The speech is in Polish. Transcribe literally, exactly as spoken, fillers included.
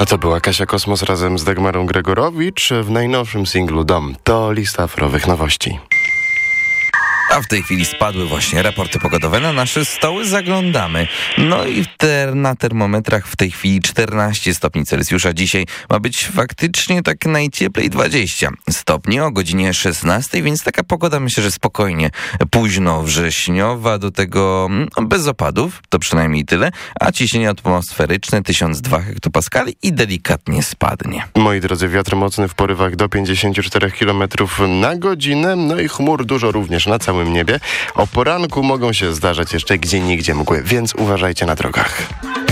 A to była Kasia Kosmos razem z Dagmarą Gregorowicz w najnowszym singlu Dom. To lista afrowych nowości. A w tej chwili spadły właśnie raporty pogodowe na nasze stoły, zaglądamy. No i ter, na termometrach w tej chwili czternaście stopni Celsjusza. Dzisiaj ma być faktycznie tak najcieplej dwadzieścia stopni o godzinie szesnastej, więc taka pogoda myślę, że spokojnie późno wrześniowa, do tego no, bez opadów, to przynajmniej tyle, a ciśnienie atmosferyczne tysiąc dwa hektopaskali i delikatnie spadnie. Moi drodzy, wiatr mocny w porywach do pięćdziesiąt cztery kilometrów na godzinę, no i chmur dużo również na całym niebie. O poranku mogą się zdarzać jeszcze gdzieniegdzie mgły, więc uważajcie na drogach.